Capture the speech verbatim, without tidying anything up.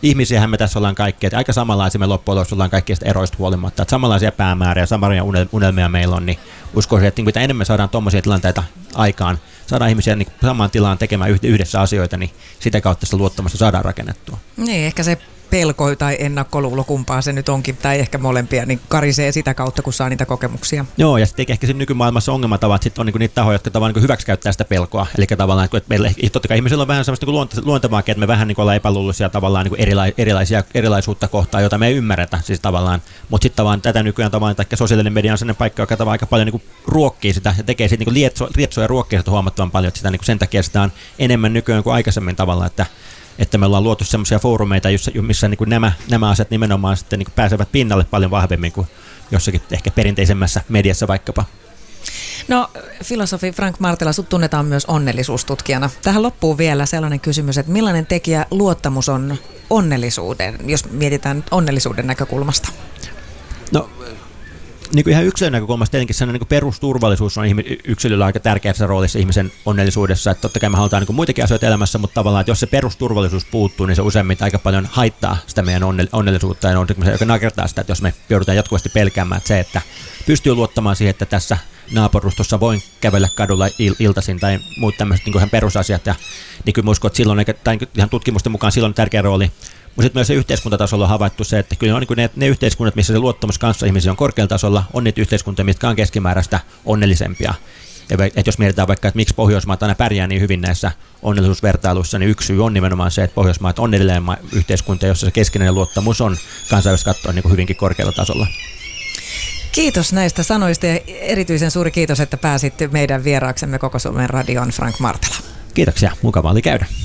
ihmisiähän me tässä ollaan kaikki, että aika samanlaisia me loppujen lopuksi ollaan kaikista eroista huolimatta, että samanlaisia päämääriä, samanlaisia unelmia meillä on, niin uskoisin, että mitä enemmän saadaan tuommoisia tilanteita aikaan, saadaan ihmisiä niin samaan tilaan tekemään yhdessä asioita, niin sitä kautta sitä luottamusta saadaan rakennettua. Niin, ehkä se pelko tai ennakkoluulo, kumpaa se nyt onkin, tai ehkä molempia, niin karisee sitä kautta, kun saa niitä kokemuksia. Joo, ja sitten ehkä nykymaailmassa ongelmatavat sitten on niin niitä tahoja, jotka tavallaan niin hyväksikäyttää sitä pelkoa. Eli tavallaan, että meillä totta kai ihmisillä on vähän sellaista niin luontevaakin, että me vähän niin ollaan epäluuloisia tavallaan niin erila- erilaisia, erilaisuutta kohtaan, jota me ei ymmärretä. Siis tavallaan, mutta sitten tavallaan tätä nykyään tavallaan, että sosiaalinen media on sellainen paikka, joka tavallaan aika paljon niin ruokkii sitä ja tekee siitä niin lietsoa, lietsoa ja ruokkii sitä huomattavan paljon, että sitä niin sen takia sitä on enemmän nykyään kuin aikaisemmin tavallaan, että että me ollaan luotu semmoisia foorumeita, missä niin kuin nämä, nämä asiat nimenomaan sitten niin kuin pääsevät pinnalle paljon vahvemmin kuin jossakin ehkä perinteisemmässä mediassa vaikkapa. No, filosofi Frank Martela, sut tunnetaan myös onnellisuustutkijana. Tähän loppuu vielä sellainen kysymys, että millainen tekijä luottamus on onnellisuuden, jos mietitään onnellisuuden näkökulmasta? No, niin kuin ihan yksilön näkökulmasta tietenkin sellainen niin perusturvallisuus on yksilöllä aika tärkeässä roolissa ihmisen onnellisuudessa. Että totta kai me halutaan niin muitakin asioita elämässä, mutta tavallaan, että jos se perusturvallisuus puuttuu, niin se useimmin aika paljon haittaa sitä meidän onnellisuutta ja on se, joka nakertaa sitä, että jos me joudutaan jatkuvasti pelkäämään, että se, että pystyy luottamaan siihen, että tässä naapurustossa voin kävellä kadulla il- iltaisin tai muut tämmöiset niin ihan perusasiat. Ja niin kyllä uskon, että silloin, tai ihan tutkimusten mukaan silloin on tärkeä rooli. Mutta sitten myös se yhteiskuntatasolla on havaittu se, että kyllä on niin ne, ne yhteiskunnat, missä se luottamus kanssa ihmisiä on korkealla tasolla, on niitä yhteiskuntia, mitkä on keskimääräistä onnellisempia. Ja et jos mietitään vaikka, että miksi Pohjoismaat aina pärjää niin hyvin näissä onnellisuusvertailuissa, niin yksi syy on nimenomaan se, että Pohjoismaat on edelleen yhteiskunta, jossa se keskinäinen luottamus on kansainvälisesti katsoen niin hyvinkin korkealla tasolla. Kiitos näistä sanoista ja erityisen suuri kiitos, että pääsit meidän vieraaksemme Koko Suomen Radion, Frank Martela. Kiitoksia, mukavaa oli käydä.